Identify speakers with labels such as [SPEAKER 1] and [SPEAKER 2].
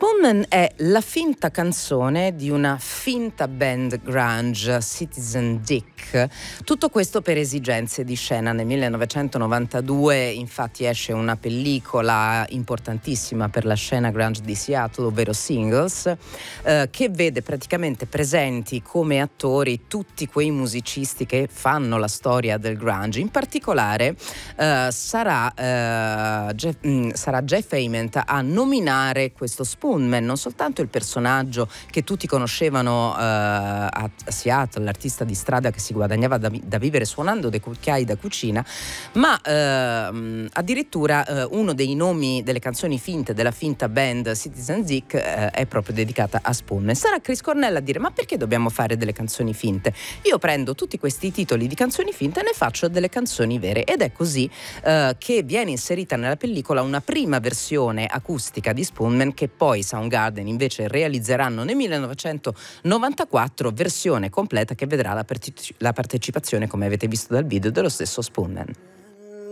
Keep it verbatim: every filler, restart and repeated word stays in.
[SPEAKER 1] Spoonman è la finta canzone di una finta band grunge, Citizen Dick. Tutto questo per esigenze di scena. Nel millenovecentonovantadue infatti esce una pellicola importantissima per la scena grunge di Seattle, ovvero Singles, eh, che vede praticamente presenti come attori tutti quei musicisti che fanno la storia del grunge. In particolare eh, sarà, eh, Jeff, mh, sarà Jeff Ament a nominare questo Spoonman, non soltanto il personaggio che tutti conoscevano eh, a Seattle, l'artista di strada che si guadagnava da, da vivere suonando dei cucchiai da cucina, ma eh, addirittura eh, uno dei nomi delle canzoni finte della finta band Citizen Dick eh, è proprio dedicata a Spoonman. Sarà Chris Cornell a dire: ma perché dobbiamo fare delle canzoni finte? Io prendo tutti questi titoli di canzoni finte e ne faccio delle canzoni vere. Ed è così eh, che viene inserita nella pellicola una prima versione acustica di Spoonman, che poi Soundgarden invece realizzeranno nel millenovecentonovantaquattro, versione completa che vedrà la, parteci- la partecipazione, come avete visto dal video, dello stesso Spoonman.